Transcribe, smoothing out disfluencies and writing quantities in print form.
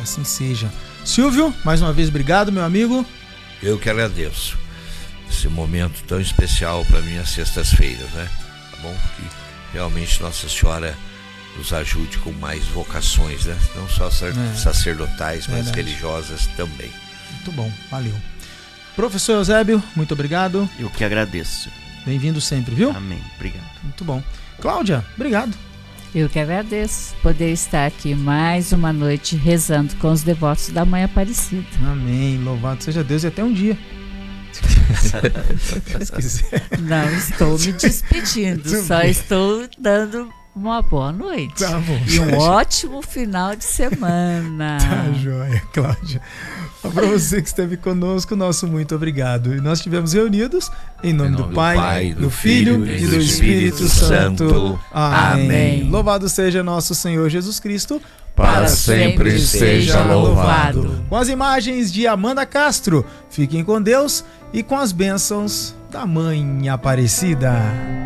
assim seja. Silvio, mais uma vez, obrigado, meu amigo. Eu que agradeço esse momento tão especial para mim, as sextas-feiras, né? Tá bom? Que realmente Nossa Senhora nos ajude com mais vocações, né? Não só sacerdotais, mas religiosas também. Muito bom, valeu. Professor Eusébio, muito obrigado. Eu que agradeço. Bem-vindo sempre, viu? Amém, obrigado. Muito bom. Cláudia, obrigado. Eu que agradeço poder estar aqui mais uma noite rezando com os devotos da Mãe Aparecida. Amém, louvado seja Deus e até um dia. Se quiser. Não estou me despedindo, só estou dando uma boa noite. Tá bom. E um ótimo final de semana. Tá joia, Cláudia. Para você que esteve conosco, nosso muito obrigado. E nós estivemos reunidos em nome do Pai, do Filho e do Espírito Santo. Amém. Louvado seja nosso Senhor Jesus Cristo. Para sempre seja louvado. Com as imagens de Amanda Castro, fiquem com Deus e com as bênçãos da Mãe Aparecida.